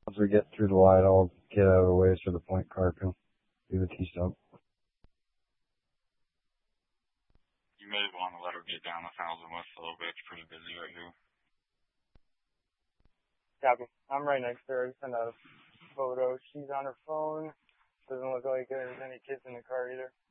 Once we get through the light, I'll get out of the way so the point car can do the T-stop. You may want to let her get down 1,000 west a little bit. It's pretty busy right here. Copy. I'm right next to her. I sent a photo. She's on her phone. Doesn't look like there's any kids in the car either.